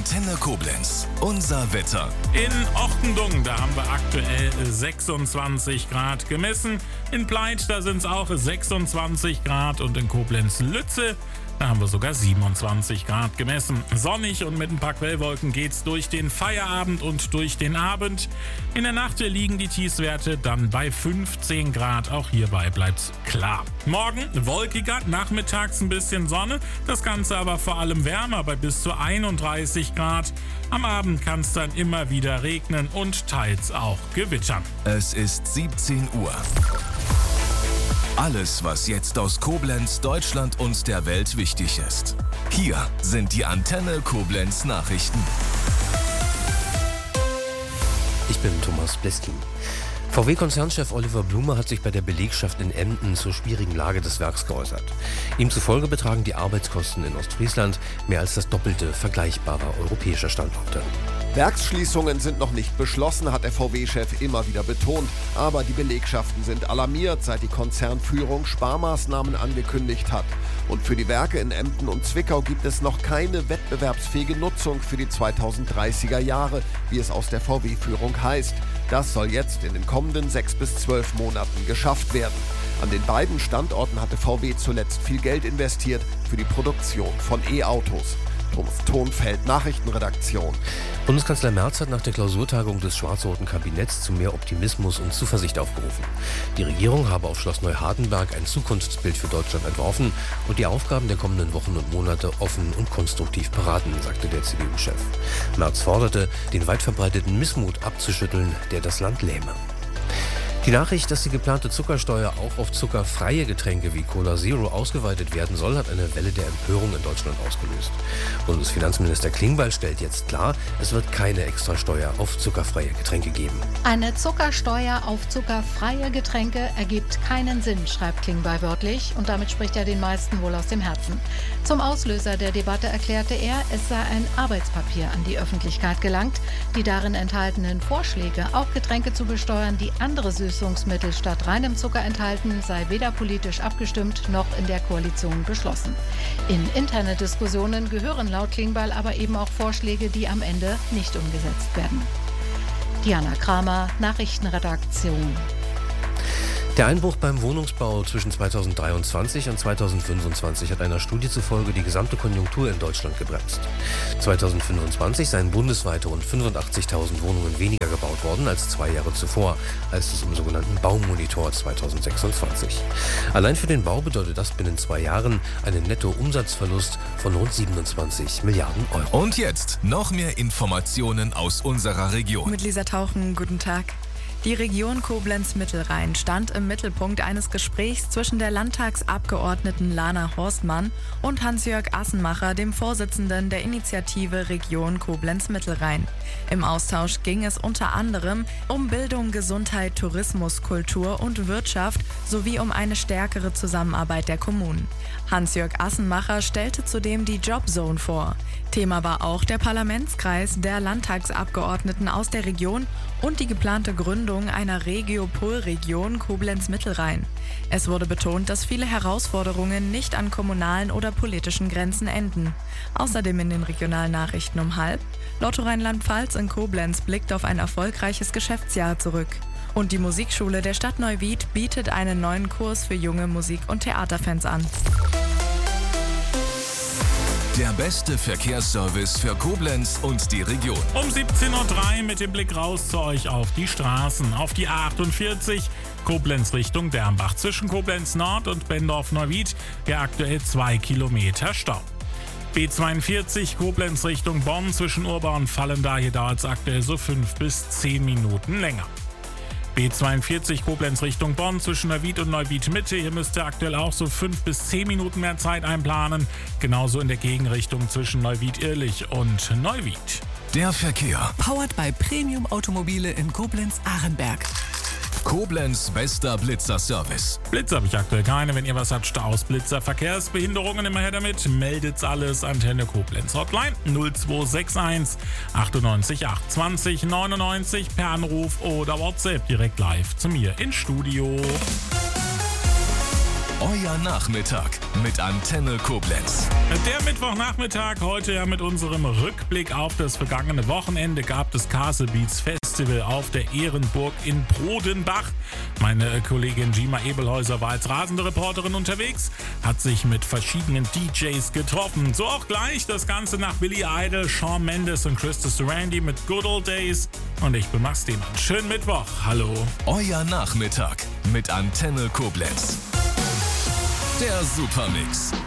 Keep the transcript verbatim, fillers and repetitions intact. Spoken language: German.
Antenne Koblenz. Unser Wetter. In Ochtendung, da haben wir aktuell sechsundzwanzig Grad gemessen. In Pleit, da sind es auch sechsundzwanzig Grad. Und in Koblenz-Lütze, da haben wir sogar siebenundzwanzig Grad gemessen. Sonnig und mit ein paar Quellwolken geht's durch den Feierabend und durch den Abend. In der Nacht liegen die Tiefstwerte dann bei fünfzehn Grad. Auch hierbei bleibt's klar. Morgen wolkiger, nachmittags ein bisschen Sonne. Das Ganze aber vor allem wärmer bei bis zu einunddreißig Grad. Am Abend kann es dann immer wieder regnen und teils auch gewittern. Es ist siebzehn Uhr. Alles, was jetzt aus Koblenz, Deutschland und der Welt wichtig ist. Hier sind die Antenne Koblenz Nachrichten. Ich bin Thomas Bleskin. V W-Konzernchef Oliver Blume hat sich bei der Belegschaft in Emden zur schwierigen Lage des Werks geäußert. Ihm zufolge betragen die Arbeitskosten in Ostfriesland mehr als das Doppelte vergleichbarer europäischer Standorte. Werksschließungen sind noch nicht beschlossen, hat der V W-Chef immer wieder betont. Aber die Belegschaften sind alarmiert, seit die Konzernführung Sparmaßnahmen angekündigt hat. Und für die Werke in Emden und Zwickau gibt es noch keine wettbewerbsfähige Nutzung für die zweitausenddreißiger Jahre, wie es aus der V W-Führung heißt. Das soll jetzt in den kommenden sechs bis zwölf Monaten geschafft werden. An den beiden Standorten hatte V W zuletzt viel Geld investiert für die Produktion von E-Autos. Thomas Thonfeld, Nachrichtenredaktion. Bundeskanzler Merz hat nach der Klausurtagung des schwarz-roten Kabinetts zu mehr Optimismus und Zuversicht aufgerufen. Die Regierung habe auf Schloss Neuhardenberg ein Zukunftsbild für Deutschland entworfen und die Aufgaben der kommenden Wochen und Monate offen und konstruktiv beraten, sagte der C D U-Chef. Merz forderte, den weit verbreiteten Missmut abzuschütteln, der das Land lähme. Die Nachricht, dass die geplante Zuckersteuer auch auf zuckerfreie Getränke wie Cola Zero ausgeweitet werden soll, hat eine Welle der Empörung in Deutschland ausgelöst. Bundesfinanzminister Klingbeil stellt jetzt klar, es wird keine Extrasteuer auf zuckerfreie Getränke geben. Eine Zuckersteuer auf zuckerfreie Getränke ergibt keinen Sinn, schreibt Klingbeil wörtlich. Und damit spricht er den meisten wohl aus dem Herzen. Zum Auslöser der Debatte erklärte er, es sei ein Arbeitspapier an die Öffentlichkeit gelangt. Die darin enthaltenen Vorschläge, auch Getränke zu besteuern, die andere Süßungsmittel statt reinem Zucker enthalten, sei weder politisch abgestimmt noch in der Koalition beschlossen. In interne Diskussionen gehören laut Klingbeil aber eben auch Vorschläge, die am Ende nicht umgesetzt werden. Diana Kramer, Nachrichtenredaktion. Der Einbruch beim Wohnungsbau zwischen zweitausenddreiundzwanzig und zweitausendfünfundzwanzig hat einer Studie zufolge die gesamte Konjunktur in Deutschland gebremst. zweitausendfünfundzwanzig seien bundesweit rund fünfundachtzigtausend Wohnungen weniger gebaut worden als zwei Jahre zuvor, heißt es im sogenannten Baumonitor zweitausendsechsundzwanzig. Allein für den Bau bedeutet das binnen zwei Jahren einen Nettoumsatzverlust von rund siebenundzwanzig Milliarden Euro. Und jetzt noch mehr Informationen aus unserer Region. Mit Lisa Tauchen, guten Tag. Die Region Koblenz-Mittelrhein stand im Mittelpunkt eines Gesprächs zwischen der Landtagsabgeordneten Lana Horstmann und Hans-Jörg Assenmacher, dem Vorsitzenden der Initiative Region Koblenz-Mittelrhein. Im Austausch ging es unter anderem um Bildung, Gesundheit, Tourismus, Kultur und Wirtschaft sowie um eine stärkere Zusammenarbeit der Kommunen. Hans-Jörg Assenmacher stellte zudem die Jobzone vor. Thema war auch der Parlamentskreis der Landtagsabgeordneten aus der Region und die geplante Gründung einer Regiopol-Region Koblenz-Mittelrhein. Es wurde betont, dass viele Herausforderungen nicht an kommunalen oder politischen Grenzen enden. Außerdem in den regionalen Nachrichten um halb: Lotto Rheinland-Pfalz in Koblenz blickt auf ein erfolgreiches Geschäftsjahr zurück. Und die Musikschule der Stadt Neuwied bietet einen neuen Kurs für junge Musik- und Theaterfans an. Der beste Verkehrsservice für Koblenz und die Region. Um siebzehn Uhr drei mit dem Blick raus zu euch auf die Straßen. Auf die A achtundvierzig, Koblenz Richtung Dernbach. Zwischen Koblenz Nord und Bendorf-Neuwied der aktuell zwei Kilometer Stau. B zweiundvierzig, Koblenz Richtung Bonn. Zwischen Urba und Vallendar, hier dauert es aktuell so fünf bis zehn Minuten länger. B zweiundvierzig Koblenz Richtung Bonn zwischen Neuwied und Neuwied Mitte. Hier müsst ihr aktuell auch so fünf bis zehn Minuten mehr Zeit einplanen. Genauso in der Gegenrichtung zwischen Neuwied-Irlich und Neuwied. Der Verkehr. Powered by Premium Automobile in Koblenz-Ahrenberg. Koblenz bester Blitzer-Service. Blitzer habe ich aktuell keine. Wenn ihr was habt, Staus, Blitzer, Verkehrsbehinderungen, immer her damit. Meldet's alles. Antenne Koblenz Hotline null zwei sechs eins achtundneunzig acht zwanzig neunundneunzig per Anruf oder WhatsApp direkt live zu mir ins Studio. Euer Nachmittag mit Antenne Koblenz. Der Mittwochnachmittag, heute ja mit unserem Rückblick auf das vergangene Wochenende, gab das Castle Beats Festival auf der Ehrenburg in Brodenbach. Meine Kollegin Gima Ebelhäuser war als rasende Reporterin unterwegs, hat sich mit verschiedenen D Js getroffen. So auch gleich das Ganze nach Billy Idol, Shawn Mendes und Christus Randy mit Good Old Days. Und ich bin Max Dehmann. Schönen Mittwoch. Hallo. Euer Nachmittag mit Antenne Koblenz. Der Supermix.